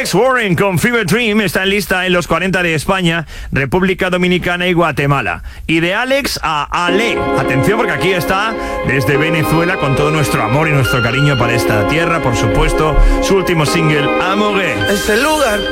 Alex Warren con Fever Dream está en lista en los 40 de España, República Dominicana y Guatemala. Y de Alex a Ale. Atención, porque aquí está desde Venezuela con todo nuestro amor y nuestro cariño para esta tierra, por supuesto, su último single, Amore. Ese lugar